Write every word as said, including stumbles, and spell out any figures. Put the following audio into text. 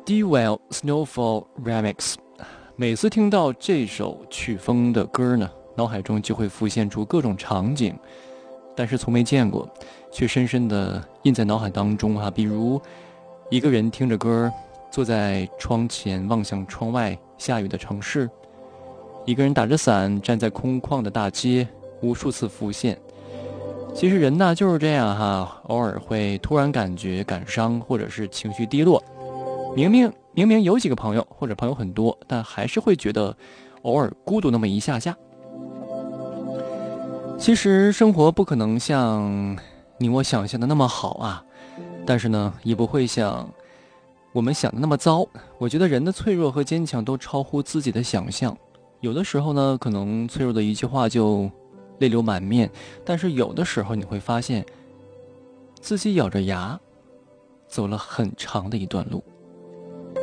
Dwell Snowfall Remix。每次听到这首曲风的歌呢，脑海中就会浮现出各种场景，但是从没见过，却深深地印在脑海当中哈、啊。比如一个人听着歌，坐在窗前望向窗外下雨的城市，一个人打着伞站在空旷的大街，无数次浮现。其实人呢就是这样哈，偶尔会突然感觉感伤，或者是情绪低落。明明明明有几个朋友，或者朋友很多，但还是会觉得偶尔孤独那么一下下。其实生活不可能像你我想象的那么好啊，但是呢，也不会像我们想的那么糟。我觉得人的脆弱和坚强都超乎自己的想象。有的时候呢，可能脆弱的一句话就泪流满面，但是有的时候你会发现自己咬着牙走了很长的一段路。